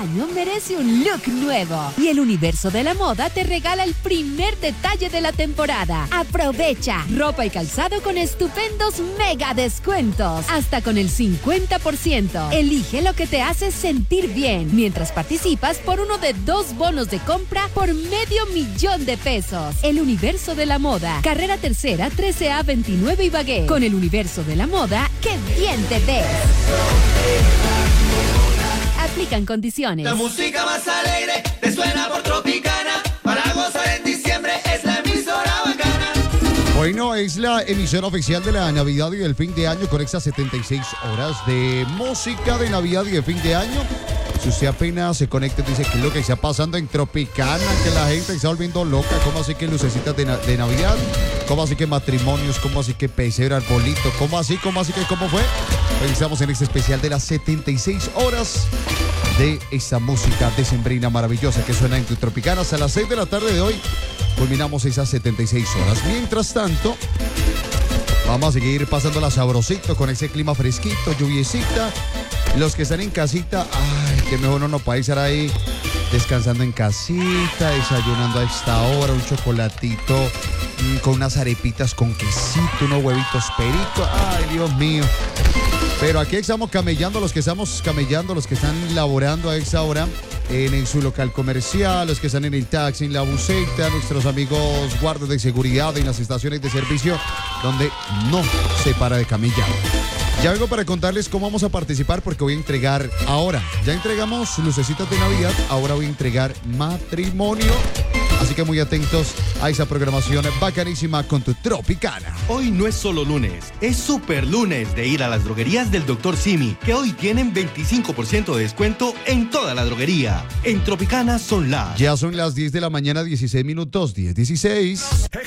año merece un look nuevo. Y el universo de la moda te regala el primer detalle de la temporada. Aprovecha ropa y calzado con estupendos mega descuentos. Hasta con el 50%. Elige lo que te hace sentir bien. Mientras participas por uno de 2 bonos de compra por $500,000 El universo de la moda. Carrera Tercera, 13A 29 Ibagué. Con el universo de la moda, ¡qué bien te ves! Aplican condiciones. La música más alegre te suena por Tropicana. Para gozar en diciembre es la emisora bacana. Bueno, es la emisora oficial de la Navidad y del fin de año con estas 76 horas de música de Navidad y de fin de año. Si usted apenas se conecta y dice que es lo que está pasando en Tropicana, que la gente se está volviendo loca, ¿cómo así que lucecitas de Navidad? ¿Cómo así que matrimonios? ¿Cómo así que pesebre, arbolito? ¿Cómo así que cómo fue? Hoy estamos en este especial de las 76 horas de esta música decembrina maravillosa que suena en Tropicana. Hasta las 6 de la tarde de hoy culminamos esas 76 horas. Mientras tanto, vamos a seguir pasándola sabrosito con ese clima fresquito, lluviecita. Los que están en casita, ay, qué mejor uno para estar ahí descansando en casita, desayunando a esta hora, un chocolatito con unas arepitas con quesito, unos huevitos perico, ay, Dios mío. Pero aquí estamos camellando, los que están laborando a esta hora en su local comercial, los que están en el taxi, en la buseta, nuestros amigos guardas de seguridad en las estaciones de servicio, donde no se para de camellar. Ya vengo para contarles cómo vamos a participar porque voy a entregar ahora. Ya entregamos lucecitas de Navidad, ahora voy a entregar matrimonio. Así que muy atentos a esa programación bacanísima con tu Tropicana. Hoy no es solo lunes, es super lunes de ir a las droguerías del Dr. Simi, que hoy tienen 25% de descuento en toda la droguería. En Tropicana son las... Ya son las 10 de la mañana, 16 minutos, 10:16.